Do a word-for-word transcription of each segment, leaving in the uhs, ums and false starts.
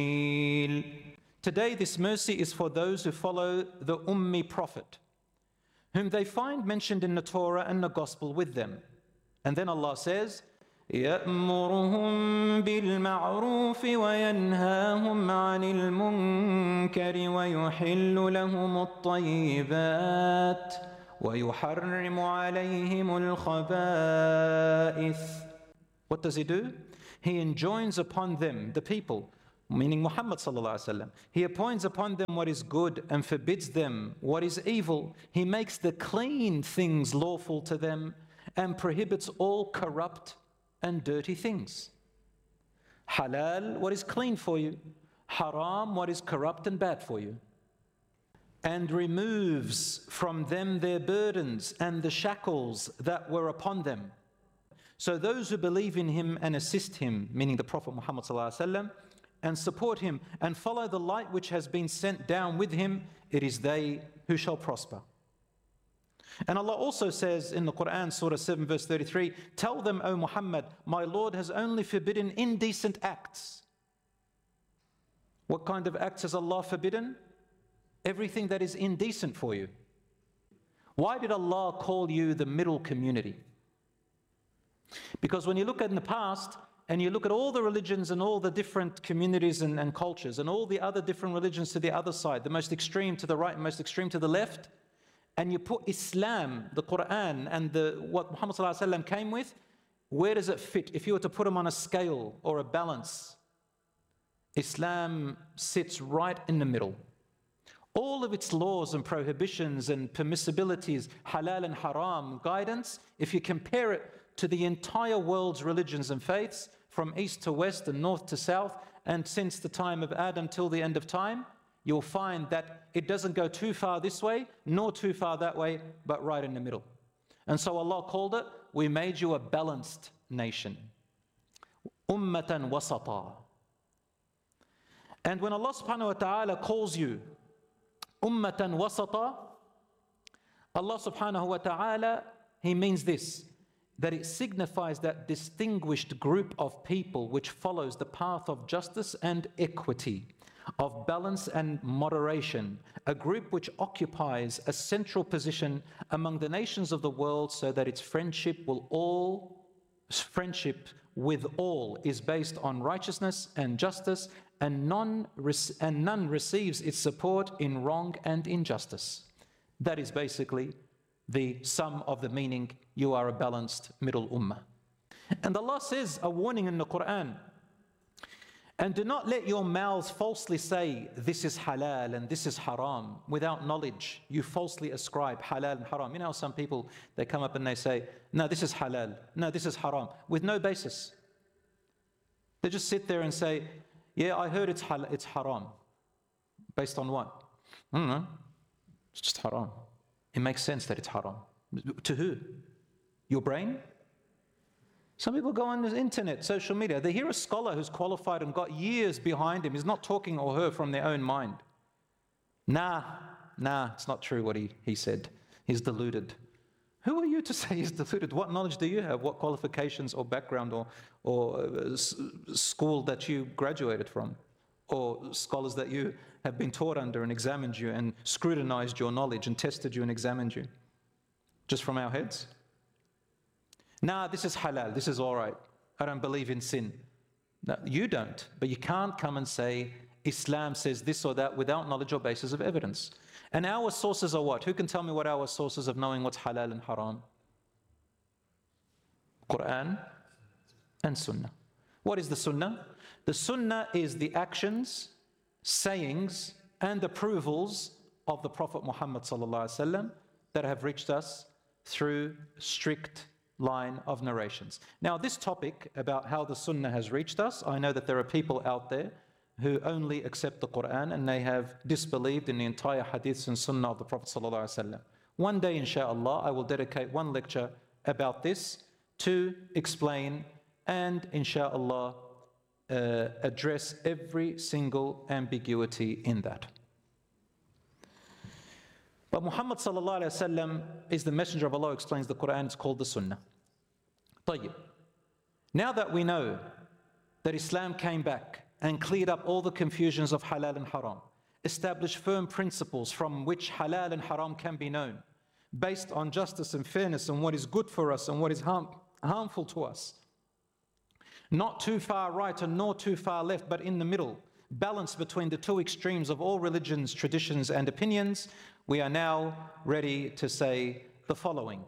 Today this mercy is for those who follow the Ummi Prophet, whom they find mentioned in the Torah and the Gospel with them. And then Allah says, يَأْمُرُهُمْ بِالْمَعْرُوفِ وَيَنْهَاهُمْ عَنِ الْمُنْكَرِ وَيُحِلُّ لَهُمُ الطَّيِّبَاتِ وَيُحَرِّمُ عَلَيْهِمُ الْخَبَائِثِ. What does he do? He enjoins upon them, the people, meaning Muhammad sallallahu alaihi wasallam. He appoints upon them what is good and forbids them what is evil. He makes the clean things lawful to them and prohibits all corrupt and dirty things. Halal, what is clean for you. Haram, what is corrupt and bad for you. And removes from them their burdens and the shackles that were upon them. So those who believe in him and assist him, meaning the Prophet Muhammad sallallahu alaihi wasallam, and support him and follow the light which has been sent down with him, it is they who shall prosper. And Allah also says in the Quran, Surah seven, verse thirty-three, tell them, O Muhammad, my Lord has only forbidden indecent acts. What kind of acts has Allah forbidden? Everything that is indecent for you. Why did Allah call you the middle community? Because when you look at in the past, and you look at all the religions and all the different communities and, and cultures and all the other different religions to the other side, the most extreme to the right and most extreme to the left, and you put Islam, the Quran, and the, what Muhammad sallallahu alaihi wasallam came with, where does it fit? If you were to put them on a scale or a balance, Islam sits right in the middle. All of its laws and prohibitions and permissibilities, halal and haram, guidance, if you compare it to the entire world's religions and faiths, from east to west and north to south, and since the time of Adam till the end of time, you'll find that it doesn't go too far this way, nor too far that way, but right in the middle. And so Allah called it, we made you a balanced nation. Ummatan wasata. And when Allah subhanahu wa ta'ala calls you Ummatan wasata, Allah subhanahu wa ta'ala, He means this, that it signifies that distinguished group of people which follows the path of justice and equity, of balance and moderation, a group which occupies a central position among the nations of the world so that its friendship will all, friendship with all is based on righteousness and justice, and none, and none receives its support in wrong and injustice. That is basically the sum of the meaning, you are a balanced middle ummah. And Allah says, a warning in the Quran, and do not let your mouths falsely say, this is halal and this is haram. Without knowledge, you falsely ascribe halal and haram. You know, some people, they come up and they say, no, this is halal, no, this is haram, with no basis. They just sit there and say, yeah, I heard it's, hal it's haram. Based on what? I don't know. It's just haram. It makes sense that it's haram. To who? Your brain? Some people go on the internet, social media, they hear a scholar who's qualified and got years behind him. He's not talking or her from their own mind. Nah, nah, it's not true what he, he said. He's deluded. Who are you to say he's deluded? What knowledge do you have? What qualifications or background or, or uh, school that you graduated from? Or scholars that you have been taught under and examined you and scrutinized your knowledge and tested you and examined you? Just from our heads? Nah, this is halal, this is all right. I don't believe in sin. No, you don't, but you can't come and say Islam says this or that without knowledge or basis of evidence. And our sources are what? Who can tell me what our sources of knowing what's halal and haram? Quran and Sunnah. What is the Sunnah? The Sunnah is the actions, sayings, and approvals of the Prophet Muhammad sallallahu alaihi wasallam that have reached us through strict line of narrations. Now, this topic about how the Sunnah has reached us, I know that there are people out there who only accept the Quran and they have disbelieved in the entire hadiths and Sunnah of the Prophet sallallahu alaihi wasallam. One day, inshallah, I will dedicate one lecture about this to explain and, inshallah, uh, address every single ambiguity in that. But Muhammad sallallahu alaihi wasallam is the messenger of Allah, explains the Quran, it's called the Sunnah. طيب. Now that we know that Islam came back and cleared up all the confusions of halal and haram, established firm principles from which halal and haram can be known, based on justice and fairness and what is good for us and what is harm, harmful to us. Not too far right and nor too far left, but in the middle, balance between the two extremes of all religions, traditions, and opinions. We are now ready to say the following.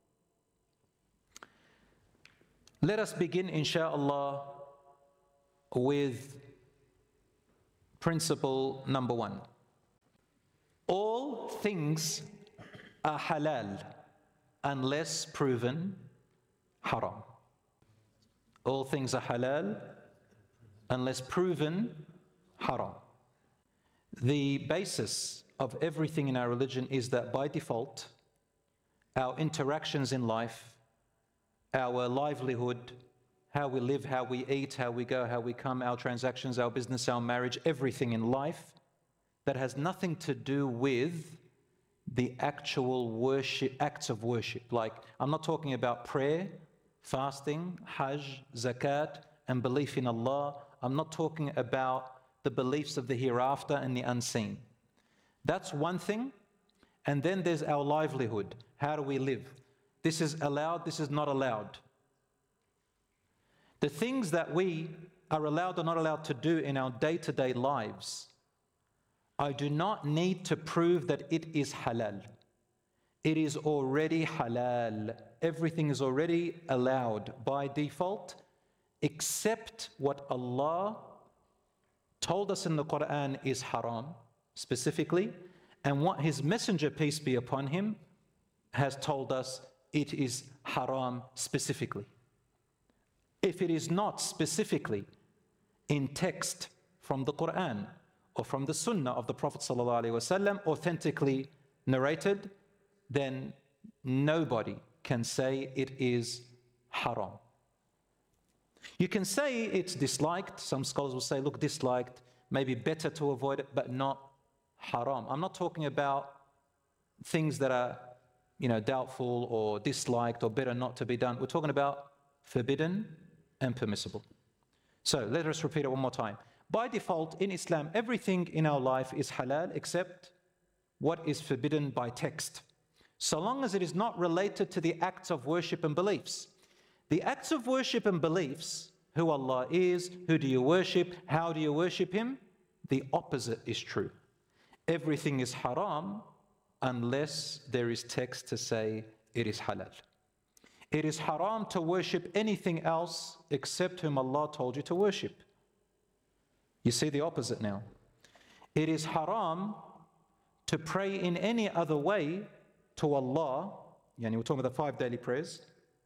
Let us begin, insha'Allah, with principle number one. All things are halal unless proven haram. All things are halal unless proven haram. The basis of everything in our religion is that by default, our interactions in life, our livelihood, how we live, how we eat, how we go, how we come, our transactions, our business, our marriage, everything in life that has nothing to do with the actual worship, acts of worship. Like, I'm not talking about prayer, fasting, hajj, zakat, and belief in Allah. I'm not talking about the beliefs of the hereafter and the unseen. That's one thing. And then there's our livelihood. How do we live? This is allowed, this is not allowed. The things that we are allowed or not allowed to do in our day-to-day lives, I do not need to prove that it is halal. It is already halal. Everything is already allowed by default, except what Allah told us in the Quran is haram, specifically, and what His Messenger, peace be upon him, has told us it is haram specifically. If it is not specifically in text from the Quran or from the Sunnah of the Prophet ﷺ, authentically narrated, then nobody can say it is haram. You can say it's disliked. Some scholars will say, look, disliked, maybe better to avoid it, but not haram. I'm not talking about things that are, you know, doubtful or disliked or better not to be done. We're talking about forbidden and permissible. So let us repeat it one more time. By default, in Islam, everything in our life is halal except what is forbidden by text, so long as it is not related to the acts of worship and beliefs. The acts of worship and beliefs, who Allah is, who do you worship, how do you worship Him, the opposite is true. Everything is haram unless there is text to say it is halal. It is haram to worship anything else except whom Allah told you to worship. You see the opposite now. It is haram to pray in any other way to Allah, yani we're talking about the five daily prayers,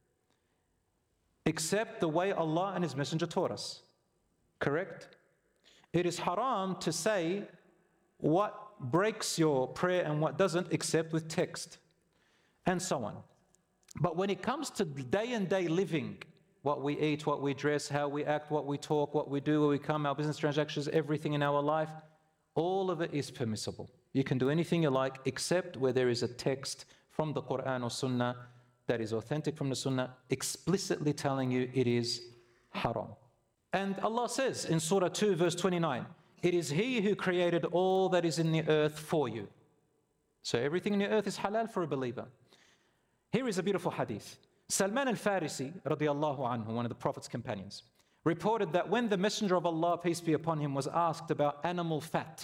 except the way Allah and His Messenger taught us. Correct? It is haram to say what breaks your prayer and what doesn't, except with text, and so on. But when it comes to day and day living, what we eat, what we dress, how we act, what we talk, what we do, where we come, our business transactions, everything in our life, all of it is permissible. You can do anything you like, except where there is a text from the Quran or Sunnah that is authentic from the Sunnah, explicitly telling you it is haram. And Allah says in Surah two, verse twenty-nine, it is He who created all that is in the earth for you. So everything in the earth is halal for a believer. Here is a beautiful hadith. Salman al-Farisi, radiallahu anhu, one of the Prophet's companions, reported that when the Messenger of Allah, peace be upon him, was asked about animal fat,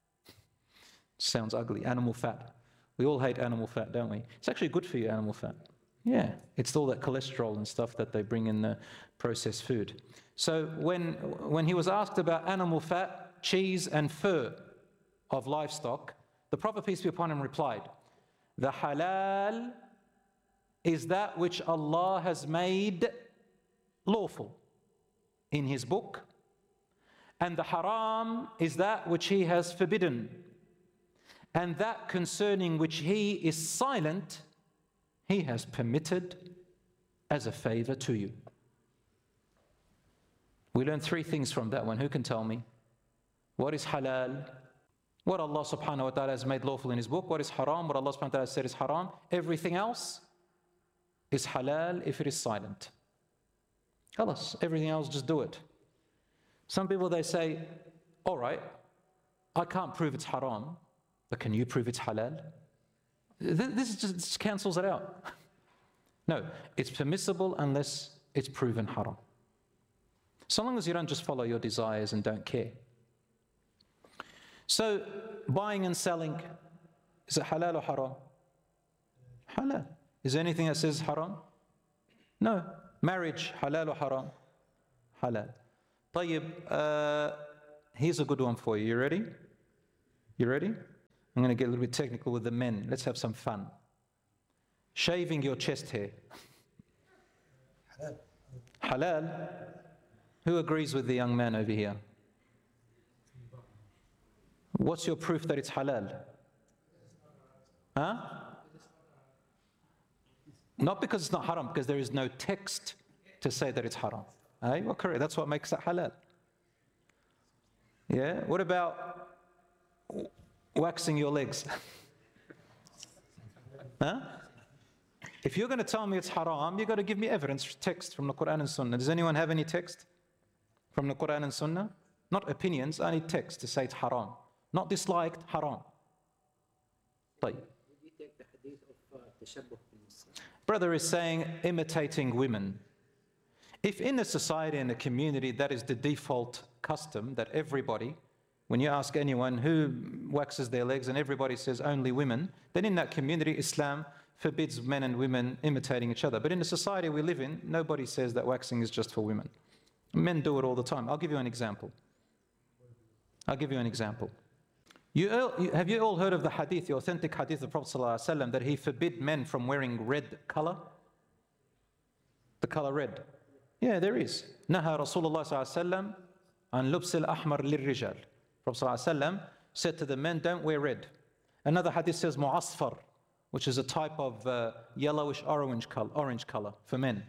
sounds ugly, animal fat. We all hate animal fat, don't we? It's actually good for you, animal fat. Yeah, it's all that cholesterol and stuff that they bring in the processed food. So when, when he was asked about animal fat, cheese and fur of livestock, the Prophet, peace be upon him, replied, the halal is that which Allah has made lawful in His book, and the haram is that which He has forbidden, and that concerning which He is silent, He has permitted as a favor to you. We learn three things from that one. Who can tell me? What is halal? What Allah subhanahu wa ta'ala has made lawful in His book. What is haram? What Allah subhanahu wa ta'ala said is haram. Everything else is halal if it is silent. Khalas, everything else, just do it. Some people, they say, all right, I can't prove it's haram, but can you prove it's halal? This just, just cancels it out. No, it's permissible unless it's proven haram. So long as you don't just follow your desires and don't care. So, buying and selling, is it halal or haram? Halal. Is there anything that says haram? No. Marriage, halal or haram? Halal. طيب, uh, here's a good one for you. You ready? You ready? I'm going to get a little bit technical with the men. Let's have some fun. Shaving your chest hair. Halal. Halal. Who agrees with the young man over here? What's your proof that it's halal? Huh? Not because it's not haram, because there is no text to say that it's haram. Aye, well, correct. That's what makes it halal. Yeah. What about waxing your legs? Huh? If you're going to tell me it's haram, you've got to give me evidence, text from the Quran and Sunnah. Does anyone have any text from the Quran and Sunnah? Not opinions, I need text to say it's haram. Not disliked, haram. طيب. Brother is saying imitating women. If in a society and a community that is the default custom, that everybody, when you ask anyone who waxes their legs and everybody says only women, then in that community Islam forbids men and women imitating each other. But in the society we live in, nobody says that waxing is just for women. Men do it all the time. I'll give you an example. I'll give you an example. You all, you, have you all heard of the hadith, the authentic hadith of the Prophet ﷺ, that he forbid men from wearing red color? The color red. Yeah, there is. Naha Rasulullah ﷺ an lubs al-ahmar lirrijal. Prophet ﷺ said to the men, don't wear red. Another hadith says mu'asfar, which is a type of uh, yellowish orange color, orange color for men.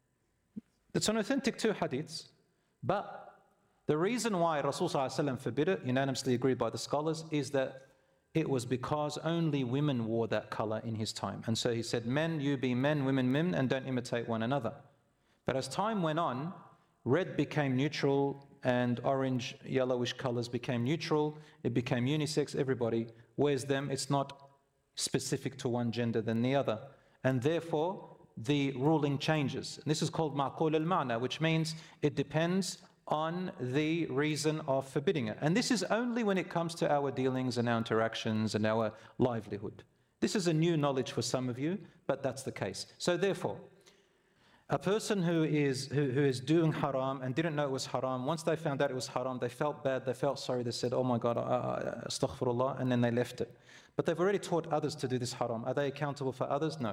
It's an authentic two hadiths, but the reason why Rasulullah ﷺ forbid it, unanimously agreed by the scholars, is that it was because only women wore that color in his time. And so he said, men, you be men, women, men, and don't imitate one another. But as time went on, red became neutral and orange, yellowish colors became neutral. It became unisex. Everybody wears them. It's not specific to one gender than the other. And therefore, the ruling changes. And this is called ma'qul al-ma'na, which means it depends on the reason of forbidding it. And this is only when it comes to our dealings and our interactions and our livelihood. This is a new knowledge for some of you, but that's the case. So therefore, a person who is who, who is doing haram and didn't know it was haram, once they found out it was haram, they felt bad, they felt sorry, they said, oh my God, uh, uh, astaghfirullah, and then they left it. But they've already taught others to do this haram. Are they accountable for others? No.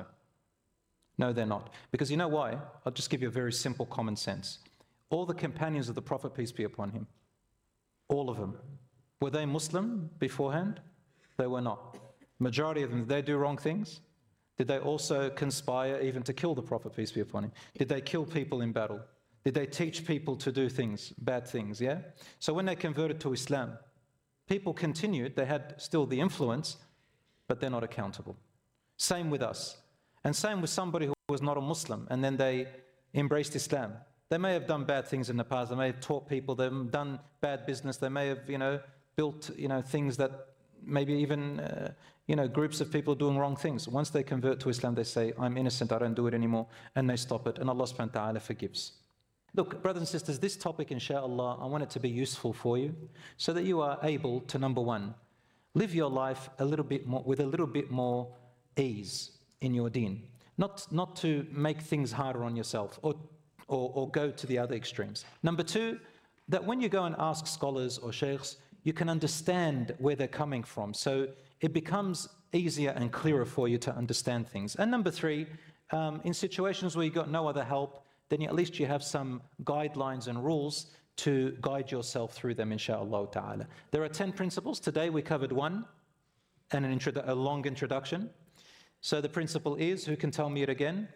No, they're not. Because you know why? I'll just give you a very simple common sense. All the companions of the Prophet, peace be upon him, all of them, were they Muslim beforehand? They were not. Majority of them, did they do wrong things? Did they also conspire even to kill the Prophet, peace be upon him? Did they kill people in battle? Did they teach people to do things, bad things, yeah? So when they converted to Islam, people continued, they had still the influence, but they're not accountable. Same with us. And same with somebody who was not a Muslim, and then they embraced Islam. They may have done bad things in the past. They may have taught people. They've done bad business. They may have, you know, built, you know, things that maybe even, uh, you know, groups of people doing wrong things. Once they convert to Islam, they say, I'm innocent, I don't do it anymore, and they stop it, and Allah subhanahu wa ta'ala forgives. Look, brothers and sisters, this topic, inshallah, I want it to be useful for you, so that you are able to, number one, live your life a little bit more, with a little bit more ease in your deen. Not, not to make things harder on yourself, or Or, or go to the other extremes. Number two, that when you go and ask scholars or sheikhs, you can understand where they're coming from. So it becomes easier and clearer for you to understand things. And number three, um, in situations where you've got no other help, then at least you have some guidelines and rules to guide yourself through them, inshaAllah ta'ala. There are ten principles. Today we covered one, and an intro- a long introduction. So the principle is, who can tell me it again?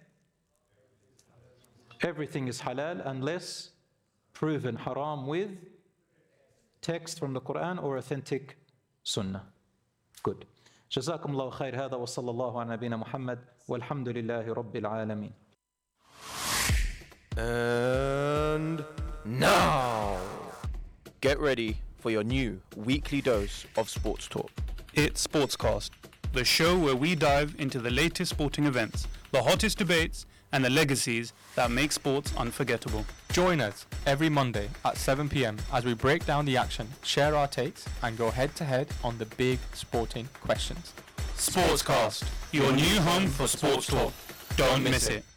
Everything is halal unless proven haram with text from the Quran or authentic sunnah. Good. جزاكم الله خير هذا وصلى الله على نبينا محمد والحمد لله رب العالمين. And now Get ready for your new weekly dose of sports talk. It's Sportscast, the show where we dive into the latest sporting events, the hottest debates, and the legacies that make sports unforgettable. Join us every Monday at seven p.m. as we break down the action, share our takes, and go head-to-head on the big sporting questions. Sportscast, your new home for sports talk. Don't miss it.